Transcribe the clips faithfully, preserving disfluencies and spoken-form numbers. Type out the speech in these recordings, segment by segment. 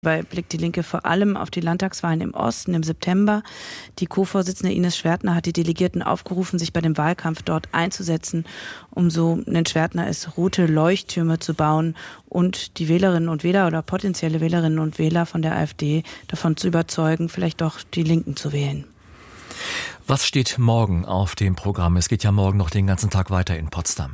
Dabei blickt die Linke vor allem auf die Landtagswahlen im Osten im September. Die Co-Vorsitzende Ines Schwertner hat die Delegierten aufgerufen, sich bei dem Wahlkampf dort einzusetzen, um, so nennt Schwertner es, rote Leuchttürme zu bauen und die Wählerinnen und Wähler oder potenzielle Wählerinnen und Wähler von der AfD davon zu überzeugen, vielleicht doch die Linken zu wählen. Was steht morgen auf dem Programm? Es geht ja morgen noch den ganzen Tag weiter in Potsdam.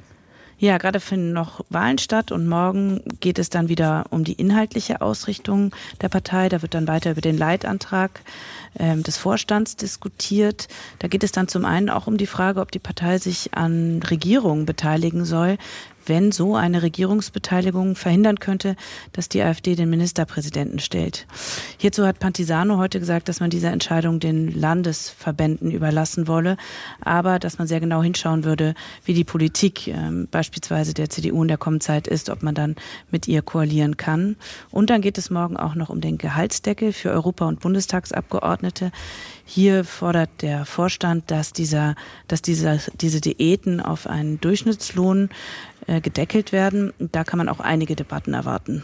Ja, gerade finden noch Wahlen statt und morgen geht es dann wieder um die inhaltliche Ausrichtung der Partei. Da wird dann weiter über den Leitantrag äh, des Vorstands diskutiert. Da geht es dann zum einen auch um die Frage, ob die Partei sich an Regierungen beteiligen soll, wenn so eine Regierungsbeteiligung verhindern könnte, dass die AfD den Ministerpräsidenten stellt. Hierzu hat Pantisano heute gesagt, dass man diese Entscheidung den Landesverbänden überlassen wolle, aber dass man sehr genau hinschauen würde, wie die Politik äh, beispielsweise der C D U in der kommenden Zeit ist, ob man dann mit ihr koalieren kann. Und dann geht es morgen auch noch um den Gehaltsdeckel für Europa- und Bundestagsabgeordnete. Hier fordert der Vorstand, dass dieser, dass dieser, diese Diäten auf einen Durchschnittslohn äh, gedeckelt werden. Da kann man auch einige Debatten erwarten.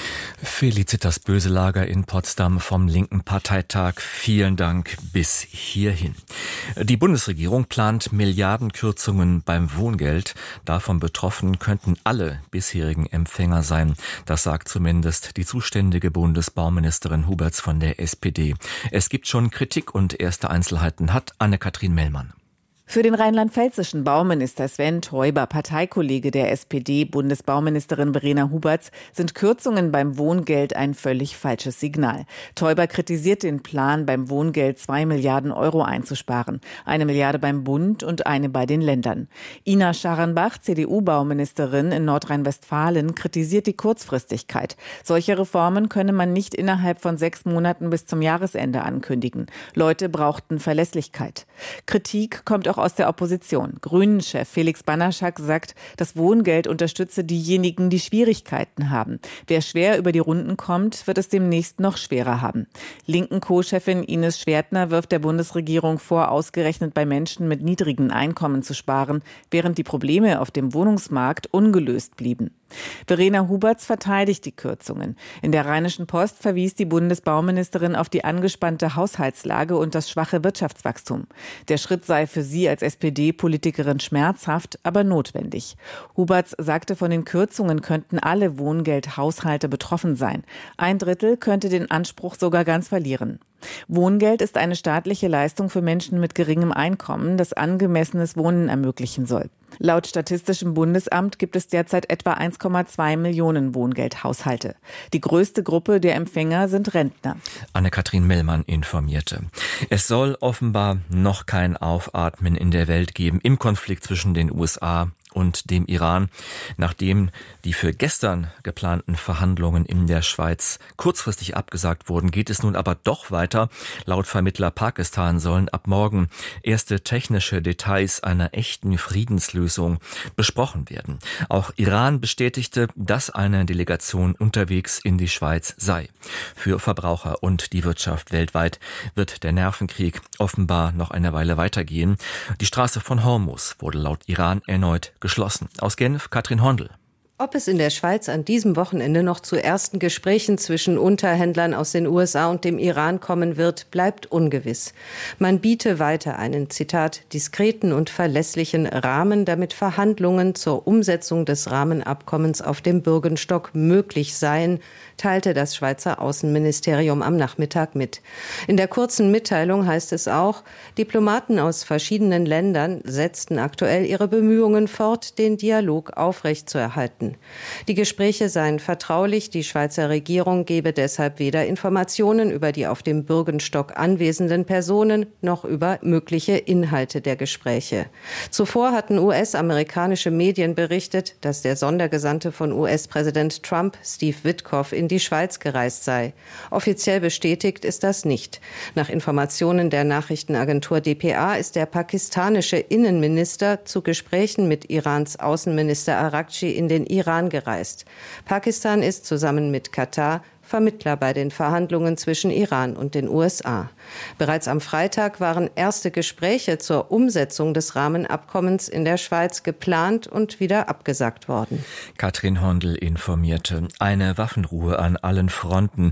Felicitas Böselager in Potsdam vom linken Parteitag. Vielen Dank bis hierhin. Die Bundesregierung plant Milliardenkürzungen beim Wohngeld. Davon betroffen könnten alle bisherigen Empfänger sein. Das sagt zumindest die zuständige Bundesbauministerin Huberts von der S P D. Es gibt schon Kritik und erste Einzelheiten hat Anne-Kathrin Mellmann. Für den rheinland-pfälzischen Bauminister Sven Teuber, Parteikollege der S P D-Bundesbauministerin Verena Huberts, sind Kürzungen beim Wohngeld ein völlig falsches Signal. Teuber kritisiert den Plan, beim Wohngeld zwei Milliarden Euro einzusparen. Eine Milliarde beim Bund und eine bei den Ländern. Ina Scharrenbach, C D U-Bauministerin in Nordrhein-Westfalen, kritisiert die Kurzfristigkeit. Solche Reformen könne man nicht innerhalb von sechs Monaten bis zum Jahresende ankündigen. Leute brauchten Verlässlichkeit. Kritik kommt auch aus der Opposition. Grünen-Chef Felix Banaschak sagt, das Wohngeld unterstütze diejenigen, die Schwierigkeiten haben. Wer schwer über die Runden kommt, wird es demnächst noch schwerer haben. Linken Co-Chefin Ines Schwertner wirft der Bundesregierung vor, ausgerechnet bei Menschen mit niedrigen Einkommen zu sparen, während die Probleme auf dem Wohnungsmarkt ungelöst blieben. Verena Huberts verteidigt die Kürzungen. In der Rheinischen Post verwies die Bundesbauministerin auf die angespannte Haushaltslage und das schwache Wirtschaftswachstum. Der Schritt sei für sie als S P D-Politikerin schmerzhaft, aber notwendig. Huberts sagte, von den Kürzungen könnten alle Wohngeldhaushalte betroffen sein. Ein Drittel könnte den Anspruch sogar ganz verlieren. Wohngeld ist eine staatliche Leistung für Menschen mit geringem Einkommen, das angemessenes Wohnen ermöglichen soll. Laut Statistischem Bundesamt gibt es derzeit etwa eins Komma zwei Millionen Wohngeldhaushalte. Die größte Gruppe der Empfänger sind Rentner. Anne-Kathrin Mellmann informierte. Es soll offenbar noch kein Aufatmen in der Welt geben im Konflikt zwischen den U S A und dem Iran. Nachdem die für gestern geplanten Verhandlungen in der Schweiz kurzfristig abgesagt wurden, geht es nun aber doch weiter. Laut Vermittler Pakistan sollen ab morgen erste technische Details einer echten Friedenslösung besprochen werden. Auch Iran bestätigte, dass eine Delegation unterwegs in die Schweiz sei. Für Verbraucher und die Wirtschaft weltweit wird der Nervenkrieg offenbar noch eine Weile weitergehen. Die Straße von Hormuz wurde laut Iran erneut geschlossen. Aus Genf, Katrin Hondel. Ob es in der Schweiz an diesem Wochenende noch zu ersten Gesprächen zwischen Unterhändlern aus den U S A und dem Iran kommen wird, bleibt ungewiss. Man biete weiter einen, Zitat, diskreten und verlässlichen Rahmen, damit Verhandlungen zur Umsetzung des Rahmenabkommens auf dem Bürgenstock möglich seien, teilte das Schweizer Außenministerium am Nachmittag mit. In der kurzen Mitteilung heißt es auch, Diplomaten aus verschiedenen Ländern setzten aktuell ihre Bemühungen fort, den Dialog aufrechtzuerhalten. Die Gespräche seien vertraulich, die Schweizer Regierung gebe deshalb weder Informationen über die auf dem Bürgenstock anwesenden Personen noch über mögliche Inhalte der Gespräche. Zuvor hatten U S-amerikanische Medien berichtet, dass der Sondergesandte von U S-Präsident Trump, Steve Witkoff, in die Schweiz gereist sei. Offiziell bestätigt ist das nicht. Nach Informationen der Nachrichtenagentur D P A ist der pakistanische Innenminister zu Gesprächen mit Irans Außenminister Araghchi in den Iran gereist. Pakistan ist zusammen mit Katar Vermittler bei den Verhandlungen zwischen Iran und den U S A. Bereits am Freitag waren erste Gespräche zur Umsetzung des Rahmenabkommens in der Schweiz geplant und wieder abgesagt worden. Katrin Hondel informierte. Eine Waffenruhe an allen Fronten